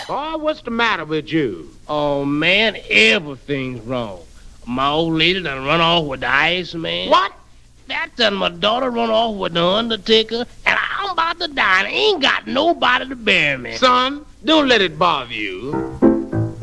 Boy, what's the matter with you? Oh, man, everything's wrong. My old lady done run off with the Iceman. What? That done my daughter run off with the Undertaker, and I'm about to die and ain't got nobody to bury me. Son, don't let it bother you.